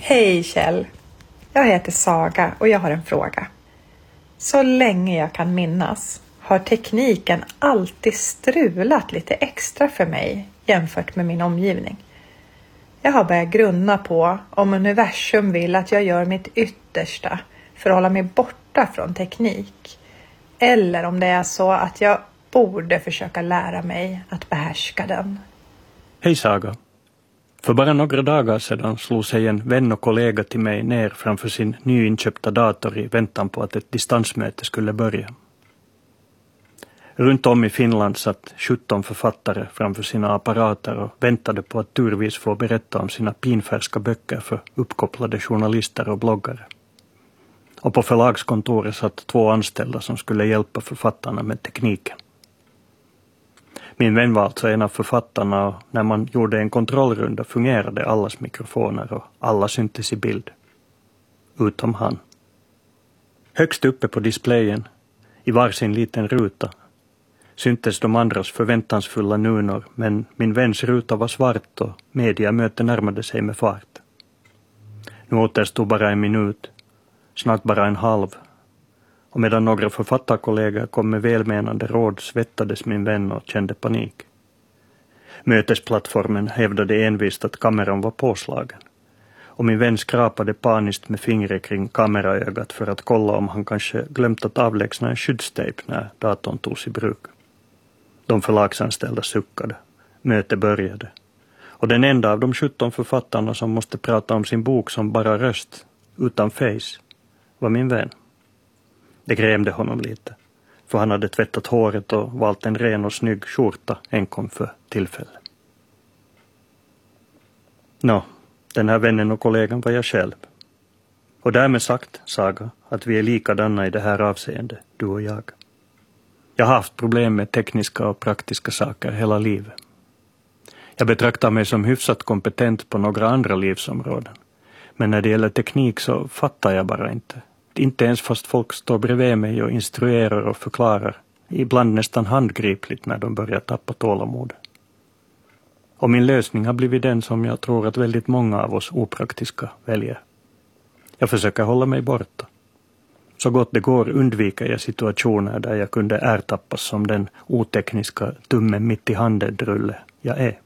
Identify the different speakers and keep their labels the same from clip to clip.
Speaker 1: Hej Kjell, jag heter Saga och jag har en fråga. Så länge jag kan minnas har tekniken alltid strulat lite extra för mig jämfört med min omgivning. Jag har börjat grunna på om universum vill att jag gör mitt yttersta för att hålla mig borta från teknik. Eller om det är så att jag borde försöka lära mig att behärska den.
Speaker 2: Hej Saga. För bara några dagar sedan slog sig en vän och kollega till mig ner framför sin nyinköpta dator i väntan på att ett distansmöte skulle börja. Runt om i Finland satt 17 författare framför sina apparater och väntade på att turvis få berätta om sina pinfärska böcker för uppkopplade journalister och bloggare. Och på förlagskontoret satt 2 anställda som skulle hjälpa författarna med tekniken. Min vän var alltså en av författarna och när man gjorde en kontrollrunda fungerade allas mikrofoner och alla syntes i bild. Utom han. Högst uppe på displayen, i varsin liten ruta, syntes de andras förväntansfulla nunor, men min väns ruta var svart och mediamöte närmade sig med fart. Nu återstod bara 1 minut, snart bara en halv. Och medan några författarkollegor kom med välmenande råd svettades min vän och kände panik. Mötesplattformen hävdade envist att kameran var påslagen. Och min vän skrapade paniskt med fingret kring kameraögat för att kolla om han kanske glömt att avlägsna en skyddstejp när datorn togs i bruk. De förlagsanställda suckade. Mötet började. Och den enda av de 17 författarna som måste prata om sin bok som bara röst, utan face, var min vän. Det grämde honom lite, för han hade tvättat håret och valt en ren och snygg skjorta enkom för tillfälle. Den här vännen och kollegan var jag själv. Och därmed sagt, Saga, att vi är likadana i det här avseendet, du och jag. Jag har haft problem med tekniska och praktiska saker hela livet. Jag betraktar mig som hyfsat kompetent på några andra livsområden. Men när det gäller teknik så fattar jag bara inte. Inte ens fast folk står bredvid mig och instruerar och förklarar. Ibland nästan handgripligt när de börjar tappa tålamod. Och min lösning har blivit den som jag tror att väldigt många av oss opraktiska väljer. Jag försöker hålla mig borta. Så gott det går undviker jag situationer där jag kunde ertappas som den otekniska tummen mitt i handen-drulle jag är.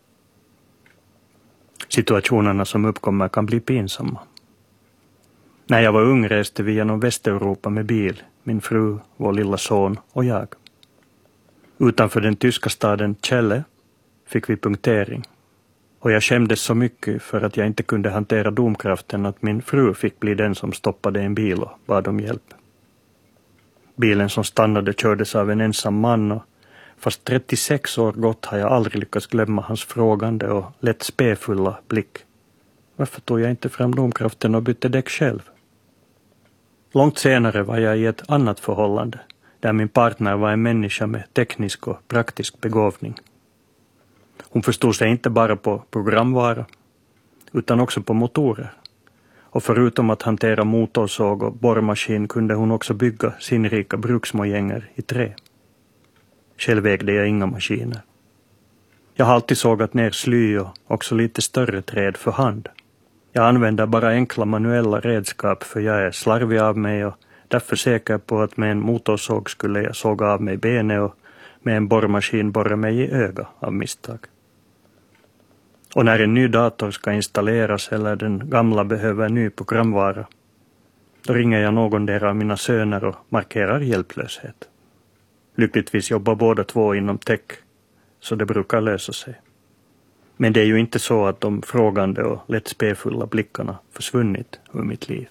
Speaker 2: Situationerna som uppkommer kan bli pinsamma. När jag var ung reste vi genom Västeuropa med bil, min fru, vår lilla son och jag. Utanför den tyska staden Celle fick vi punktering. Och jag skämdes så mycket för att jag inte kunde hantera domkraften att min fru fick bli den som stoppade en bil och bad om hjälp. Bilen som stannade kördes av en ensam man och fast 36 år gått har jag aldrig lyckats glömma hans frågande och lätt spefulla blick. Varför tog jag inte fram domkraften och bytte däck själv? Långt senare var jag i ett annat förhållande där min partner var en människa med teknisk och praktisk begåvning. Hon förstod sig inte bara på programvara utan också på motorer. Och förutom att hantera motorsåg och borrmaskin kunde hon också bygga sinnrika bruksmojänger i trä. Själv ägde jag inga maskiner. Jag har alltid sågat ner sly och också lite större träd för hand. Jag använder bara enkla manuella redskap för jag är slarvig av mig och därför säker på att med en motorsåg skulle jag såga av mig benet och med en borrmaskin borra mig i öga av misstag. Och när en ny dator ska installeras eller den gamla behöver ny programvara, då ringer jag någon av mina söner och markerar hjälplöshet. Lyckligtvis jobbar båda 2 inom tech, så det brukar lösa sig. Men det är ju inte så att de frågande och lätt spefulla blickarna försvunnit ur mitt liv.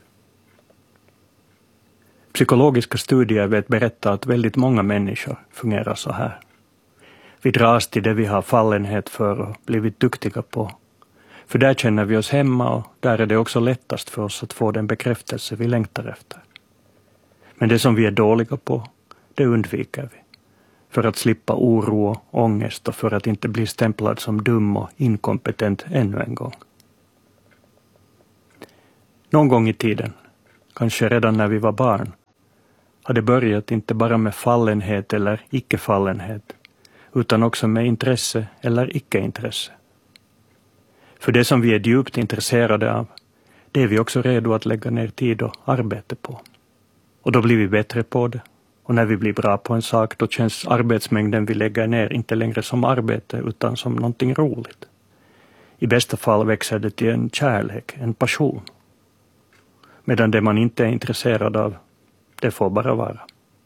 Speaker 2: Psykologiska studier vet berätta att väldigt många människor fungerar så här. Vi dras till det vi har fallenhet för och blivit duktiga på. För där känner vi oss hemma och där är det också lättast för oss att få den bekräftelse vi längtar efter. Men det som vi är dåliga på, det undviker vi. För att slippa oro och ångest och för att inte bli stämplad som dum och inkompetent ännu en gång. Någon gång i tiden, kanske redan när vi var barn, hade börjat inte bara med fallenhet eller icke-fallenhet, utan också med intresse eller icke-intresse. För det som vi är djupt intresserade av, det är vi också redo att lägga ner tid och arbete på. Och då blir vi bättre på det. Och när vi blir bra på en sak, då känns arbetsmängden vi lägger ner inte längre som arbete utan som någonting roligt. I bästa fall växer det till en kärlek, en passion. Medan det man inte är intresserad av, det får bara vara.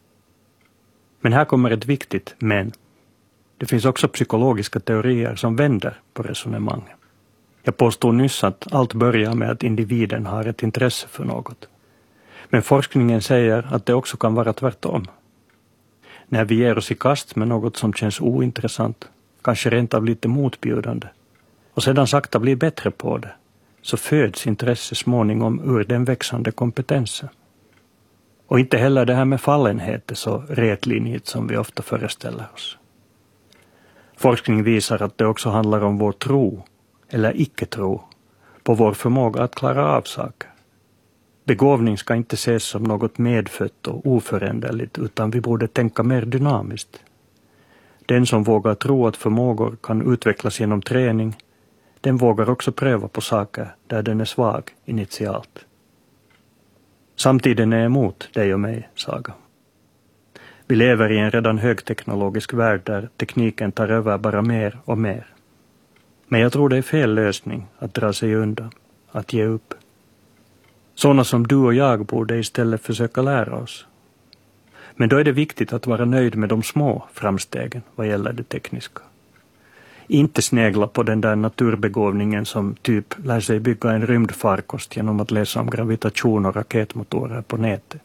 Speaker 2: Men här kommer ett viktigt men. Det finns också psykologiska teorier som vänder på resonemanget. Jag påstod nyss att allt börjar med att individen har ett intresse för något. Men forskningen säger att det också kan vara tvärtom. När vi ger oss i kast med något som känns ointressant, kanske rent av lite motbjudande, och sedan sakta blir bättre på det, så föds intresse småningom ur den växande kompetensen. Och inte heller det här med fallenhet är så rätlinjigt som vi ofta föreställer oss. Forskning visar att det också handlar om vår tro, eller icke-tro, på vår förmåga att klara av saker. Begåvning ska inte ses som något medfött och oföränderligt, utan vi borde tänka mer dynamiskt. Den som vågar tro att förmågor kan utvecklas genom träning, den vågar också pröva på saker där den är svag initialt. Samtiden är emot dig och mig, Saga. Vi lever i en redan högteknologisk värld där tekniken tar över bara mer och mer. Men jag tror det är fel lösning att dra sig undan, att ge upp. Sådana som du och jag borde istället försöka lära oss. Men då är det viktigt att vara nöjd med de små framstegen vad gäller det tekniska. Inte snegla på den där naturbegåvningen som typ lär sig bygga en rymdfarkost genom att läsa om gravitation och raketmotorer på nätet.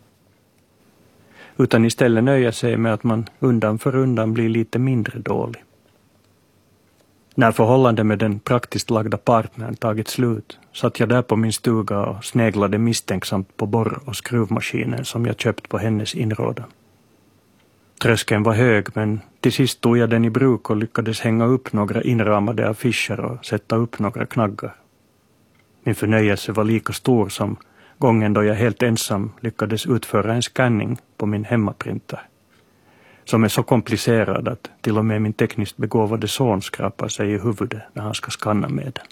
Speaker 2: Utan istället nöja sig med att man undan för undan blir lite mindre dålig. När förhållandet med den praktiskt lagda partnern tagit slut satt jag där på min stuga och sneglade misstänksamt på borr- och skruvmaskinen som jag köpt på hennes inrådan. Tröskeln var hög, men till sist tog jag den i bruk och lyckades hänga upp några inramade affischer och sätta upp några knaggar. Min förnöjelse var lika stor som gången då jag helt ensam lyckades utföra en scanning på min hemmaprinter, som är så komplicerad att till och med min tekniskt begåvade son skrapar sig i huvudet när han ska skanna med den.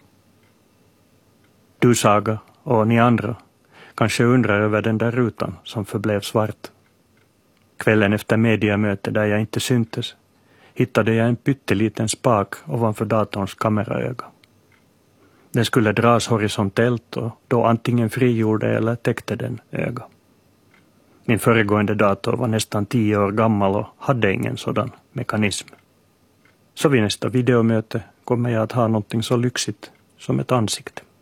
Speaker 2: Du, Saga, och ni andra kanske undrar över den där rutan som förblev svart. Kvällen efter mediamöte där jag inte syntes hittade jag en pytteliten spak ovanför datorns kameraöga. Den skulle dras horisontellt och då antingen frigjorde eller täckte den öga. Min föregående dator var nästan 10 år gammal och hade ingen sådan mekanism. Så vid nästa videomöte kommer jag att ha någonting så lyxigt som ett ansikte.